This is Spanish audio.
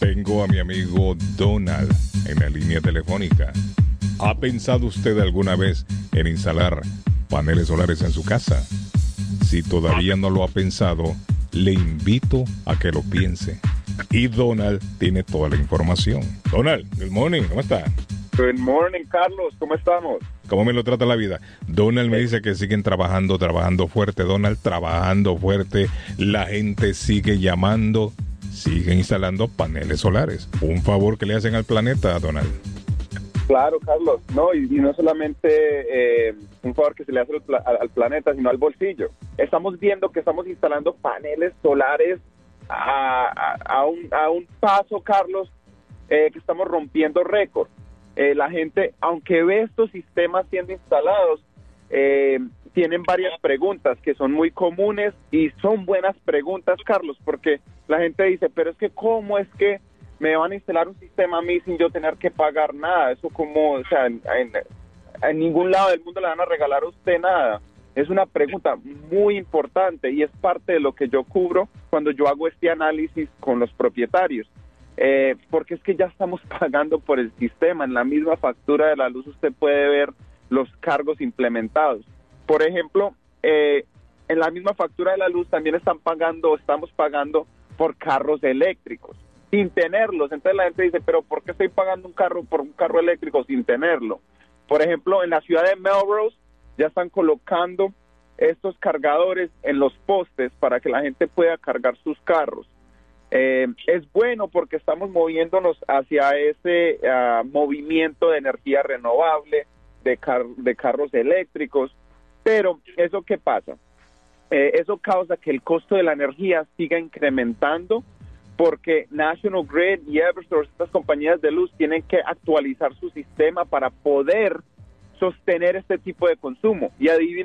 Tengo a mi amigo Donald en la línea telefónica. ¿Ha pensado usted alguna vez en instalar paneles solares en su casa? Si todavía no lo ha pensado, le invito a que lo piense. Y Donald tiene toda la información. Donald, good morning, ¿cómo está? Good morning, Carlos, ¿cómo estamos? ¿Cómo me lo trata la vida? Donald me dice que siguen trabajando fuerte. Donald, trabajando fuerte. La gente sigue llamando, sigue instalando paneles solares. Un favor que le hacen al planeta, Donald. Claro, Carlos. No, y no solamente un favor que se le hace al planeta, sino al bolsillo. Estamos viendo que estamos instalando paneles solares a un paso, Carlos, que estamos rompiendo récord. La gente, aunque ve estos sistemas siendo instalados, tienen varias preguntas que son muy comunes y son buenas preguntas, Carlos, porque la gente dice, pero es que ¿cómo es que me van a instalar un sistema a mí sin yo tener que pagar nada? Eso como, o sea, en ningún lado del mundo le van a regalar a usted nada. Es una pregunta muy importante y es parte de lo que yo cubro cuando yo hago este análisis con los propietarios. Porque es que ya estamos pagando por el sistema. En la misma factura de la luz usted puede ver los cargos implementados. Por ejemplo, en la misma factura de la luz también estamos pagando por carros eléctricos sin tenerlos. Entonces la gente dice, pero ¿por qué estoy pagando por un carro eléctrico sin tenerlo? Por ejemplo, en la ciudad de Melrose ya están colocando estos cargadores en los postes para que la gente pueda cargar sus carros. Es bueno porque estamos moviéndonos hacia ese movimiento de energía renovable, de carros eléctricos, pero ¿eso qué pasa? Eso causa que el costo de la energía siga incrementando porque National Grid y Eversource, estas compañías de luz, tienen que actualizar su sistema para poder sostener este tipo de consumo. Y adivinen